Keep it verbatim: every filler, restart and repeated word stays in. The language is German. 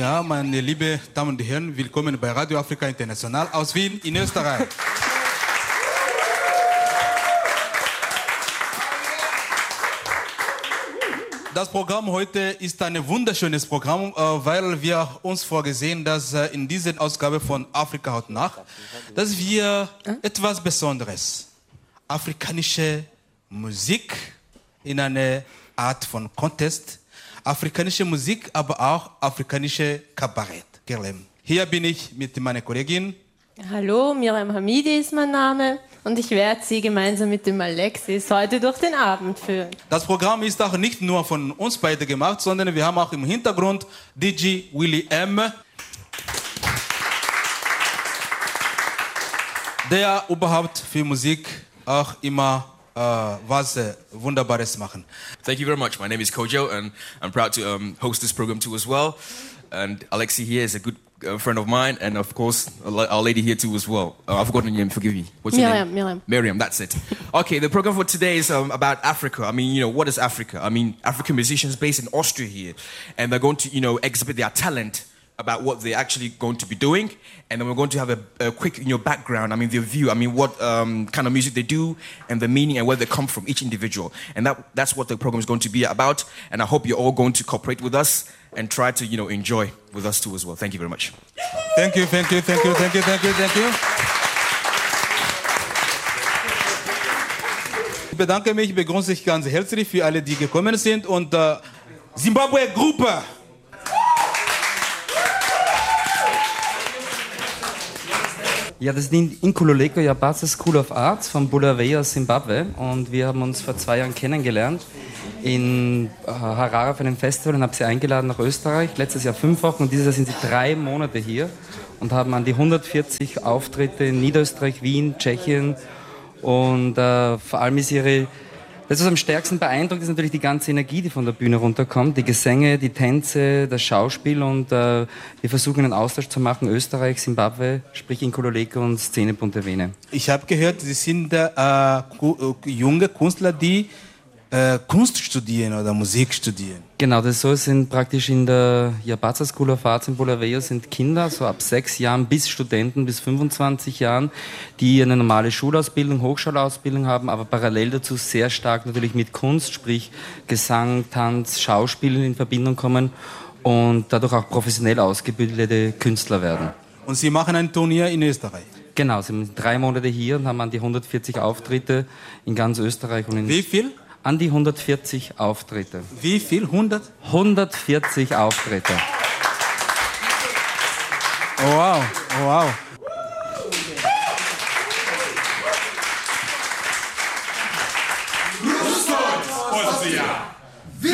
Ja, meine lieben Damen und Herren, willkommen bei Radio Afrika International aus Wien in Österreich. Das Programm heute ist ein wunderschönes Programm, weil wir uns vorgesehen, dass in dieser Ausgabe von Afrika heute Nacht, dass wir etwas Besonderes, afrikanische Musik in einer Art von Contest, afrikanische Musik, aber auch afrikanische Kabarett. Hier bin ich mit meiner Kollegin. Hallo, Miriam Hamidi ist mein Name und ich werde Sie gemeinsam mit dem Alexis heute durch den Abend führen. Das Programm ist auch nicht nur von uns beide gemacht, sondern wir haben auch im Hintergrund D J Willy M., der überhaupt für Musik auch immer uh, was uh, Wunderbares machen. Thank you very much. My name is Kojo and I'm proud to um, host this program too as well. And Alexi here is a good uh, friend of mine, and of course our lady here too as well. Uh, I've forgotten your name, forgive me. What's your Miriam, name? Miriam. Miriam, that's it. Okay, the program for today is um, about Africa. I mean, you know, what is Africa? I mean, African musicians based in Austria here, and they're going to, you know, exhibit their talent about what they're actually going to be doing, and then we're going to have a, a quick, you know, background. I mean, their view. I mean, what um, kind of music they do, and the meaning, and where they come from, each individual. And that that's what the program is going to be about. And I hope you're all going to cooperate with us and try to, you know, enjoy with us too as well. Thank you very much. Thank you, thank you, thank you, thank you, thank you, thank you. Ich bedanke mich, begrüße ich ganz herzlich für alle, die gekommen sind und äh, Zimbabwe-Gruppe. Ja, das ist die Nkululeko Yabasa School of Arts von Bulawayo, Zimbabwe, und wir haben uns vor zwei Jahren kennengelernt in Harare auf einem Festival und habe sie eingeladen nach Österreich. Letztes Jahr fünf Wochen und dieses Jahr sind sie drei Monate hier und haben an die hundertvierzig Auftritte in Niederösterreich, Wien, Tschechien und äh, vor allem ist ihre, das, was am stärksten beeindruckt, ist natürlich die ganze Energie, die von der Bühne runterkommt, die Gesänge, die Tänze, das Schauspiel und äh, wir versuchen einen Austausch zu machen, Österreich, Zimbabwe, sprich Nkululeko und Szene Puntevene. Ich habe gehört, Sie sind äh, junge Künstler, die äh, Kunst studieren oder Musik studieren. Genau, das ist so, es sind praktisch in der Yabasa School of Arts in Bulawayo sind Kinder, so ab sechs Jahren bis Studenten bis fünfundzwanzig Jahren, die eine normale Schulausbildung, Hochschulausbildung haben, aber parallel dazu sehr stark natürlich mit Kunst, sprich Gesang, Tanz, Schauspiel in Verbindung kommen und dadurch auch professionell ausgebildete Künstler werden. Und Sie machen ein Turnier in Österreich? Genau, sie sind drei Monate hier und haben an die hundertvierzig Auftritte in ganz Österreich. Und in Wie viel? An die hundertvierzig Auftritte. Wie viel? hundert? hundertvierzig Auftritte. Oh, wow, oh, wow. Wie